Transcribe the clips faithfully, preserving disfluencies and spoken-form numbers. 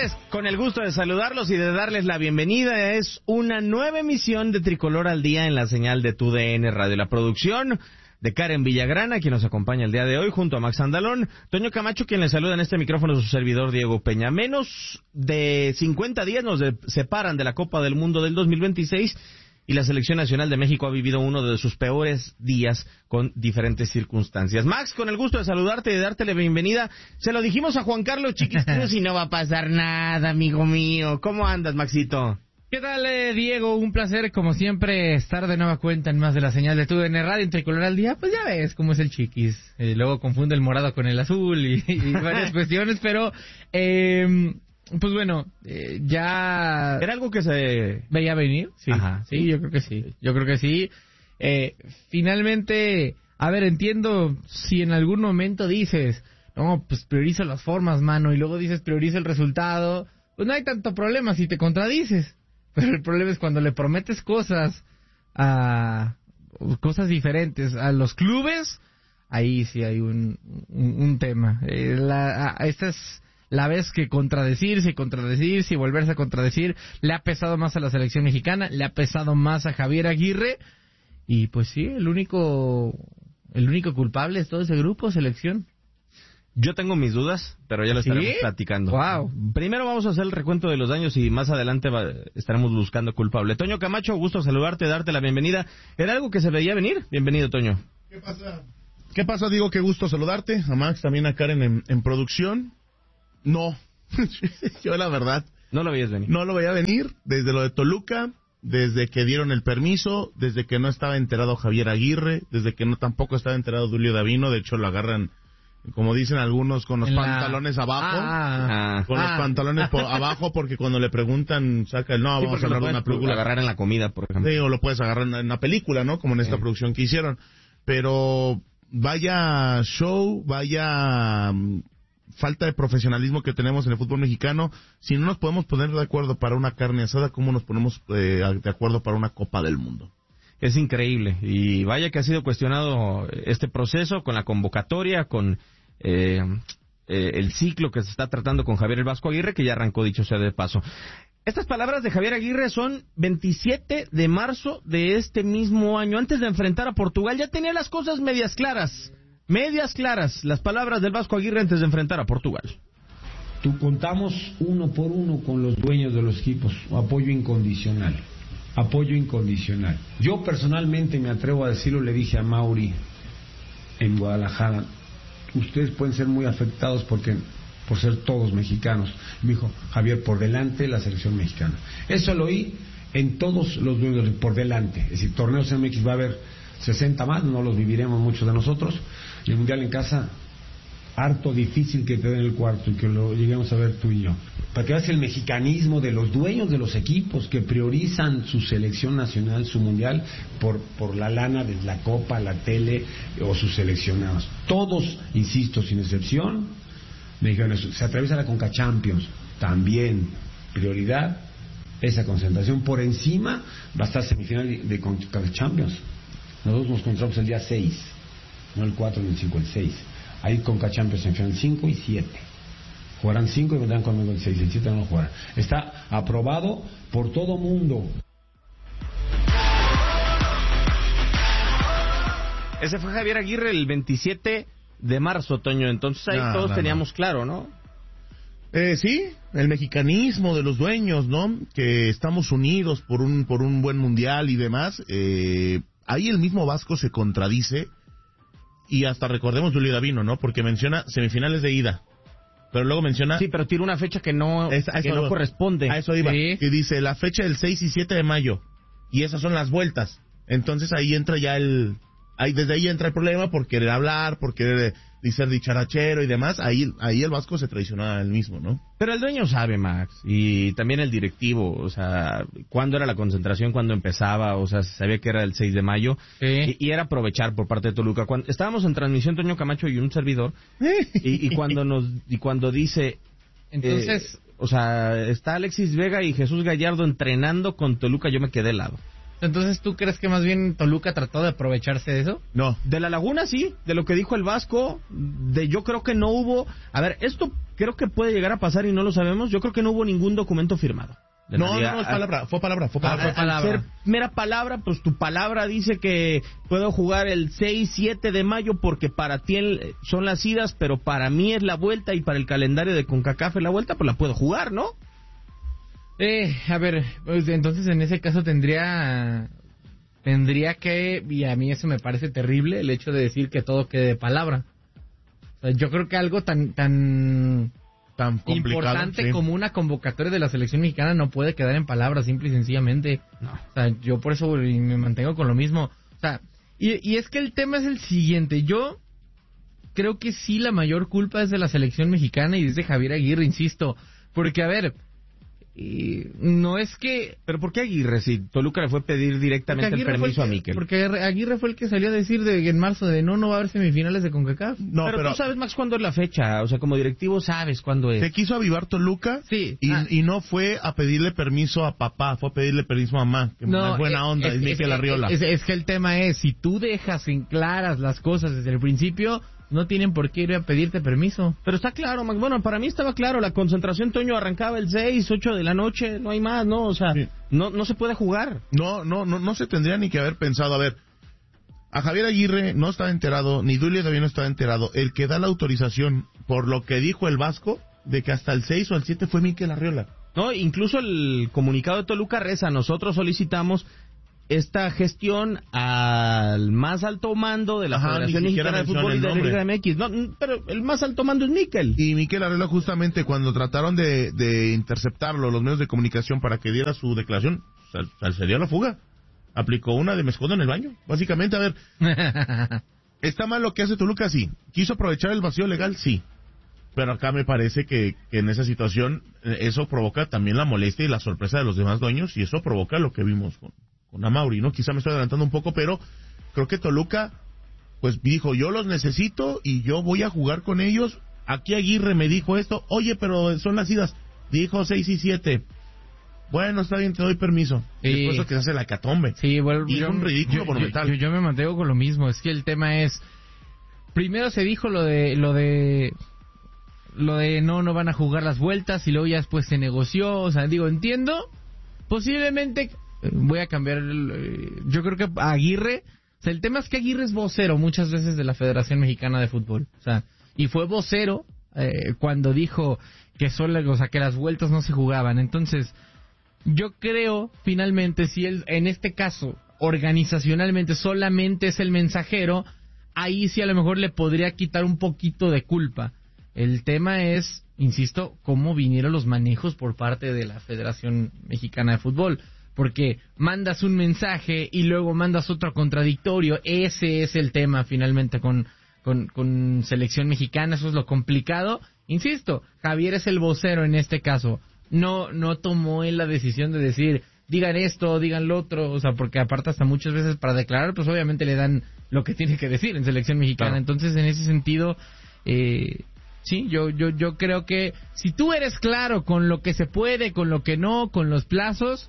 tardes, con el gusto de saludarlos y de darles la bienvenida. Es una nueva emisión de Tricolor al Día en la señal de T U D N Radio. La producción de Karen Villagrana, quien nos acompaña el día de hoy, junto a Max Andalón, Toño Camacho, quien le saluda en este micrófono, su servidor Diego Peña. Menos de cincuenta días nos de, separan de la Copa del Mundo del dos mil veintiséis y la Selección Nacional de México ha vivido uno de sus peores días con diferentes circunstancias. Max, con el gusto de saludarte y de darte la bienvenida. Se lo dijimos a Juan Carlos Chiquisquinos y no va a pasar nada, amigo mío. ¿Cómo andas, Maxito? ¿Qué tal, eh, Diego? Un placer, como siempre, estar de nueva cuenta en más de la señal de T U D N Radio en Tricolor al Día. Pues ya ves cómo es el Chiquis. Eh, luego confunde el morado con el azul y, y varias cuestiones, pero... Eh, pues bueno, eh, ya... ¿Era algo que se veía venir? Sí, Ajá, sí, yo creo que sí. Yo creo que sí. Eh, finalmente, a ver, entiendo si en algún momento dices, no, pues priorizo las formas, mano, y luego dices priorizo el resultado, pues no hay tanto problema si te contradices. Pero el problema es cuando le prometes cosas a... cosas diferentes a los clubes, ahí sí hay un, un, un tema. Eh, la, a, esta es... la vez que contradecirse y contradecirse y volverse a contradecir le ha pesado más a la selección mexicana, le ha pesado más a Javier Aguirre, y pues sí, el único el único culpable es todo ese grupo, selección. Yo tengo mis dudas, pero ya lo estaremos ¿Sí? platicando. Wow. Primero vamos a hacer el recuento de los daños y más adelante va, estaremos buscando culpable. Toño Camacho, gusto saludarte, darte la bienvenida. ¿Era algo que se veía venir? Bienvenido, Toño. ¿Qué pasa? ¿Qué pasa, Diego? Qué gusto saludarte. A Max, también a Karen en, en producción. No, yo la verdad... No lo veías venir. No lo veía venir, desde lo de Toluca, desde que dieron el permiso, desde que no estaba enterado Javier Aguirre, desde que no tampoco estaba enterado Duilio Davino. De hecho lo agarran, como dicen algunos, con los En la... pantalones abajo. Ah, con ah. los pantalones por abajo, porque cuando le preguntan, saca el no, Sí, vamos a lo hablar de una película. agarrar en la comida, por ejemplo. Sí, o lo puedes agarrar en una película, ¿no? Como en esta sí. producción que hicieron. Pero vaya show, vaya... falta de profesionalismo que tenemos en el fútbol mexicano. Si no nos podemos poner de acuerdo para una carne asada, ¿cómo nos ponemos eh, de acuerdo para una Copa del Mundo? Es increíble, y vaya que ha sido cuestionado este proceso con la convocatoria, con eh, eh, el ciclo que se está tratando con Javier el Vasco Aguirre, que ya arrancó, dicho sea de paso. Estas palabras de Javier Aguirre son veintisiete de marzo de este mismo año, antes de enfrentar a Portugal. Ya tenía las cosas medias claras. Medias claras, las palabras del Vasco Aguirre antes de enfrentar a Portugal. Tú contamos uno por uno con los dueños de los equipos, apoyo incondicional, apoyo incondicional. Yo personalmente me atrevo a decirlo, le dije a Mauri en Guadalajara, ustedes pueden ser muy afectados porque por ser todos mexicanos. Me dijo, Javier, por delante la selección mexicana. Eso lo oí en todos los dueños, por delante. Es decir, torneos M X va a haber sesenta más, no los viviremos muchos de nosotros. Y el Mundial en casa, harto difícil que te den el cuarto y que lo lleguemos a ver tú y yo. Para que veas el mexicanismo de los dueños de los equipos que priorizan su selección nacional, su Mundial, por, por la lana de la Copa, la tele o sus seleccionados. Todos, insisto, sin excepción, me dijeron eso. Se atraviesa la Conca Champions, también prioridad, esa concentración. Por encima va a estar semifinal de Conca Champions. Nosotros nos encontramos el día seis, no el cuatro ni el cinco, el seis. Ahí Conca Champions en final cinco y siete. Jugarán cinco y vendrán conmigo el seis, el siete no lo jugarán. Está aprobado por todo mundo. Ese fue Javier Aguirre el veintisiete de marzo, Toño. Entonces ahí no, todos no, teníamos no. claro, ¿no? Eh, sí, el mexicanismo de los dueños, ¿no? Que estamos unidos por un por un buen mundial y demás. Eh, ahí el mismo Vasco se contradice. Y hasta recordemos Duilio Davino, ¿no? Porque menciona semifinales de ida. Pero luego menciona... Sí, pero tira una fecha que no, es, que no corresponde. A eso iba. Sí. Que dice la fecha del seis y siete de mayo. Y esas son las vueltas. Entonces ahí entra ya el... Ahí, desde ahí entra el problema por querer hablar, por querer eh, ser dicharachero y demás. Ahí ahí el Vasco se traicionó a él mismo, ¿no? Pero el dueño sabe, Max, y también el directivo, o sea, cuándo era la concentración, cuándo empezaba, o sea, se sabía que era el seis de mayo, Sí. y, y era aprovechar por parte de Toluca. Cuando estábamos en transmisión, Toño Camacho y un servidor, y, y cuando nos y cuando dice... Entonces... Eh, o sea, está Alexis Vega y Jesús Gallardo entrenando con Toluca, yo me quedé helado. Entonces, ¿tú crees que más bien Toluca trató de aprovecharse de eso? No. De la Laguna sí, de lo que dijo el Vasco, de yo creo que no hubo... A ver, esto creo que puede llegar a pasar y no lo sabemos, yo creo que no hubo ningún documento firmado. No, no, no, es palabra, fue palabra, fue palabra. Ah, fue palabra. Al ser mera palabra, pues tu palabra dice que puedo jugar el seis, siete de mayo porque para ti el, son las idas, pero para mí es la vuelta y para el calendario de CONCACAF es la vuelta, pues la puedo jugar, ¿no? Eh, a ver, pues entonces en ese caso tendría tendría que, y a mí eso me parece terrible, el hecho de decir que todo quede de palabra. O sea, yo creo que algo tan tan tan importante sí. como una convocatoria de la selección mexicana no puede quedar en palabras, simple y sencillamente. No. O sea, yo por eso me mantengo con lo mismo. O sea, y, y es que el tema es el siguiente. Yo creo que sí la mayor culpa es de la selección mexicana y es de Javier Aguirre, insisto. Porque, a ver, y no es que... ¿Pero por qué Aguirre? Si Toluca le fue a pedir directamente el permiso que, a Miquel. Porque Aguirre fue el que salió a decir de, en marzo de no, no va a haber semifinales de CONCACAF. No, pero, pero tú sabes, Max, cuándo es la fecha. O sea, como directivo sabes cuándo es. Se quiso avivar Toluca sí, y, ah. y no fue a pedirle permiso a papá, fue a pedirle permiso a mamá. Que no, es buena onda, es, es Miquel Arriola. Es, es que el tema es, si tú dejas en claras las cosas desde el principio... No tienen por qué ir a pedirte permiso. Pero está claro, Max. Bueno, para mí estaba claro. La concentración, Toño, arrancaba el seis, ocho de la noche. No hay más, ¿no? O sea, sí. no no se puede jugar. No, no, no, no se tendría ni que haber pensado. A ver, a Javier Aguirre no estaba enterado, ni Duilio todavía no estaba enterado. El que da la autorización, por lo que dijo el Vasco, de que hasta el seis o el siete fue Miquel Arriola. No, incluso el comunicado de Toluca reza, nosotros solicitamos esta gestión al más alto mando de la Ajá, Federación Mexicana de Fútbol y de la Liga M X. No, pero el más alto mando es Miquel. Y Miquel Arriola, justamente cuando trataron de, de interceptarlo, los medios de comunicación, para que diera su declaración, sal, sal, salió a la fuga. Aplicó una de me escondo en el baño. Básicamente, a ver, ¿está mal lo que hace Toluca? Sí. ¿Quiso aprovechar el vacío legal? Sí. Pero acá me parece que, que en esa situación eso provoca también la molestia y la sorpresa de los demás dueños, y eso provoca lo que vimos con... con Amauri, ¿no? Quizá me estoy adelantando un poco, pero creo que Toluca, pues dijo, yo los necesito y yo voy a jugar con ellos. Aquí Aguirre me dijo esto, oye, pero son las idas. Dijo seis y siete. Bueno, está bien, te doy permiso. Sí. Y después que se hace la catombe. Sí, bueno, y yo, un ridículo yo, monumental. Yo, yo, yo me mantengo con lo mismo, es que el tema es, primero se dijo lo de, lo de, lo de no, no van a jugar las vueltas, y luego ya después se negoció, o sea, digo, entiendo, posiblemente... Voy a cambiar el, yo creo que Aguirre, o sea, el tema es que Aguirre es vocero muchas veces de la Federación Mexicana de Fútbol, o sea, y fue vocero eh, cuando dijo que solo, o sea, que las vueltas no se jugaban. Entonces, yo creo finalmente si él en este caso organizacionalmente solamente es el mensajero, ahí sí a lo mejor le podría quitar un poquito de culpa. El tema es, insisto, cómo vinieron los manejos por parte de la Federación Mexicana de Fútbol. Porque mandas un mensaje y luego mandas otro contradictorio. Ese es el tema finalmente con, con, con selección mexicana. Eso es lo complicado. Insisto, Javier es el vocero en este caso. No no tomó él la decisión de decir, digan esto, digan lo otro. O sea, porque aparte hasta muchas veces para declarar, pues obviamente le dan lo que tiene que decir en selección mexicana. Claro. Entonces, en ese sentido... Eh, Sí, yo, yo, yo creo que si tú eres claro con lo que se puede, con lo que no, con los plazos,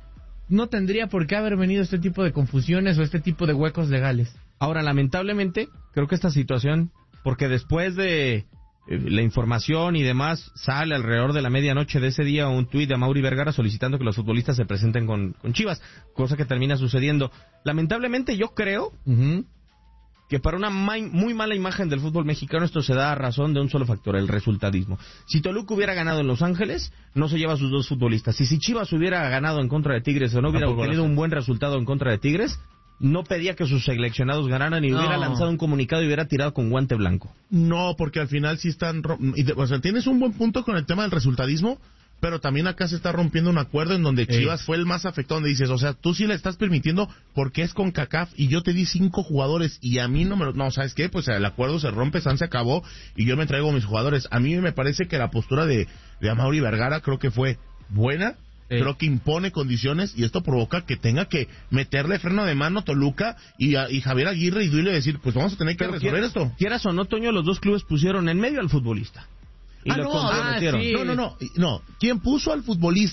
no tendría por qué haber venido este tipo de confusiones o este tipo de huecos legales. Ahora, lamentablemente, creo que esta situación, porque después de eh, la información y demás, sale alrededor de la medianoche de ese día un tuit de Amaury Vergara solicitando que los futbolistas se presenten con, con Chivas, cosa que termina sucediendo. Lamentablemente, yo creo... Uh-huh. que para una muy mala imagen del fútbol mexicano esto se da a razón de un solo factor, el resultadismo. Si Toluca hubiera ganado en Los Ángeles, no se lleva a sus dos futbolistas. Y si Chivas hubiera ganado en contra de Tigres o no hubiera obtenido un buen resultado en contra de Tigres, no pedía que sus seleccionados ganaran y no. hubiera lanzado un comunicado y hubiera tirado con guante blanco. No, porque al final sí están... O sea, tienes un buen punto con el tema del resultadismo, pero también acá se está rompiendo un acuerdo en donde Chivas Ey. fue el más afectado, donde dices, o sea, tú sí le estás permitiendo porque es con CONCACAF y yo te di cinco jugadores y a mí no me lo... No, ¿sabes qué? Pues el acuerdo se rompe, San se acabó y yo me traigo a mis jugadores. A mí me parece que la postura de, de Amaury Vergara creo que fue buena, Ey. creo que impone condiciones y esto provoca que tenga que meterle freno de mano a Toluca y, a, y Javier Aguirre y Duilio decir, pues vamos a tener que pero resolver quiera, esto. Quieras o no, Toño, los dos clubes pusieron en medio al futbolista. Ah, no, ah, sí. no, no, no, no. ¿Quién puso al futbolista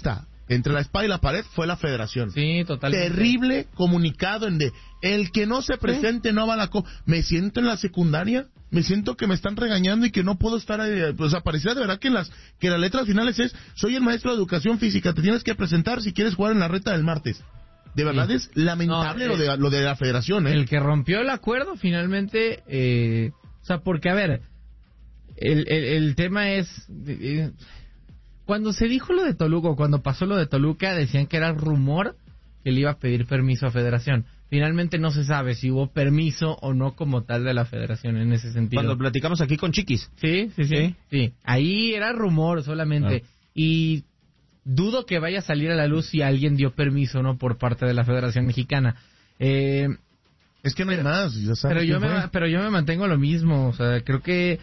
entre la espada y la pared fue la federación. Sí, totalmente. Terrible comunicado en de el que no se presente no va a la co. Me siento en la secundaria, me siento que me están regañando y que no puedo estar ahí. Pues aparecía de verdad que en las que las letras finales es soy el maestro de educación física, te tienes que presentar si quieres jugar en la reta del martes. De verdad sí. Es lamentable no, lo, de, lo de la federación, ¿eh? El que rompió el acuerdo finalmente, eh, o sea, porque a ver, el, el, el tema es, eh, cuando se dijo lo de Toluca, cuando pasó lo de Toluca, decían que era rumor que le iba a pedir permiso a Federación. Finalmente no se sabe si hubo permiso o no como tal de la Federación en ese sentido. Cuando platicamos aquí con Chiquis. Sí, sí, sí. sí. sí. Ahí era rumor solamente. Ah. Y dudo que vaya a salir a la luz si alguien dio permiso o no por parte de la Federación Mexicana. Eh, es que no hay más. Ya sabes pero, yo me, pero yo me mantengo lo mismo. O sea, creo que...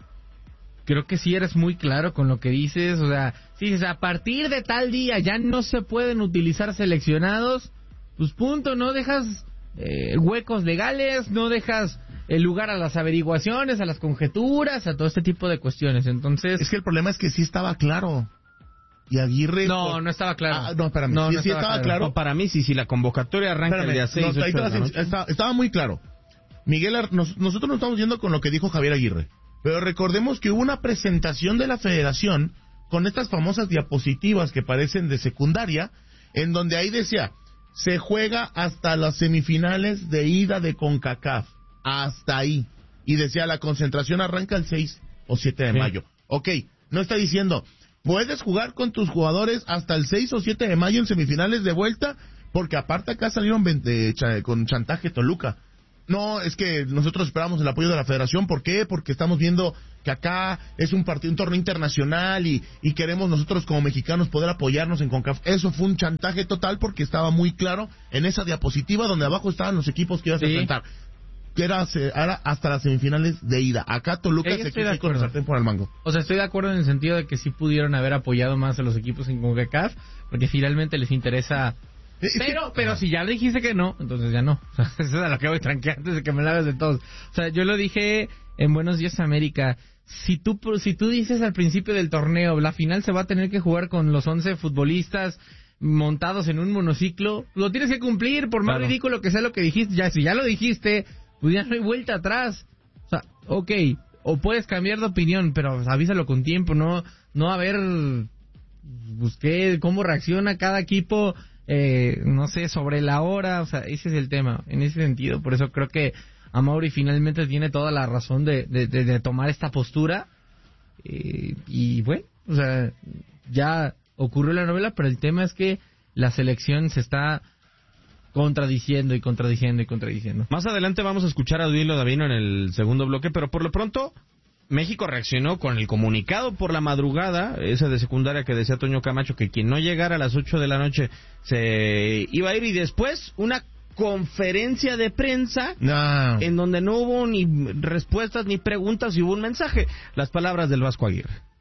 Creo que sí eres muy claro con lo que dices. O sea, si dices, a partir de tal día ya no se pueden utilizar seleccionados, pues punto, no dejas eh, huecos legales, no dejas el lugar a las averiguaciones, a las conjeturas, a todo este tipo de cuestiones. Entonces... Es que el problema es que sí estaba claro. Y Aguirre... No, por... no estaba claro. Ah, no, espérame. No, sí, no sí estaba, estaba claro. claro. No, para mí, sí, sí, la convocatoria arranca espérame, el día seis, no, ocho de la noche. Estaba, estaba muy claro. Miguel, Ar... nos, nosotros nos estamos yendo con lo que dijo Javier Aguirre. Pero recordemos que hubo una presentación de la federación con estas famosas diapositivas que parecen de secundaria, en donde ahí decía, se juega hasta las semifinales de ida de CONCACAF. Hasta ahí. Y decía, la concentración arranca el seis o siete de sí. mayo. Ok, no está diciendo, puedes jugar con tus jugadores hasta el seis o siete de mayo en semifinales de vuelta, porque aparte acá salieron de, con chantaje Toluca. No, es que nosotros esperamos el apoyo de la federación. ¿Por qué? Porque estamos viendo que acá es un partido, un torneo internacional y, y queremos nosotros como mexicanos poder apoyarnos en CONCACAF. Eso fue un chantaje total porque estaba muy claro en esa diapositiva donde abajo estaban los equipos que ibas sí. a enfrentar. Que era, era hasta las semifinales de ida. Acá Toluca Ella se quiso con el sartén por el mango. O sea, estoy de acuerdo en el sentido de que sí pudieron haber apoyado más a los equipos en CONCACAF porque finalmente les interesa... Pero, pero si ya le dijiste que no, entonces ya no. O sea, eso es a lo que voy tranquilo antes de que me la hagas de todos. O sea, yo lo dije en Buenos Días América. Si tú, si tú dices al principio del torneo, la final se va a tener que jugar con los once futbolistas montados en un monociclo, lo tienes que cumplir, por más claro. ridículo que sea lo que dijiste. Ya, si ya lo dijiste, pues ya no hay vuelta atrás. O sea, ok, o puedes cambiar de opinión, pero pues, avísalo con tiempo, no, no a ver, busqué cómo reacciona cada equipo. Eh, no sé, sobre la hora, o sea, ese es el tema, en ese sentido, por eso creo que Amaury finalmente tiene toda la razón de, de, de, de tomar esta postura, eh, y bueno, o sea, ya ocurrió la novela, pero el tema es que la selección se está contradiciendo y contradiciendo y contradiciendo. Más adelante vamos a escuchar a Duilo Davino en el segundo bloque, pero por lo pronto México reaccionó con el comunicado por la madrugada, ese de secundaria que decía Toño Camacho, que quien no llegara a las ocho de la noche se iba a ir, y después una conferencia de prensa no. en donde no hubo ni respuestas ni preguntas y hubo un mensaje, las palabras del Vasco Aguirre.